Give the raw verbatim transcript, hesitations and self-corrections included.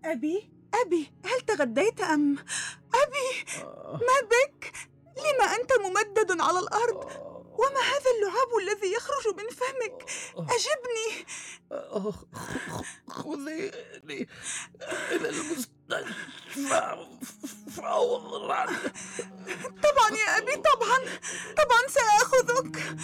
أبي أبي هل تغديت أم؟ أبي ما بك؟ لما أنت ممدد على الأرض؟ وما هذا اللعاب الذي يخرج من فمك؟ أجبني. خذيني إلى المستشفى فورا. طبعا يا أبي، طبعا طبعا سأخذك.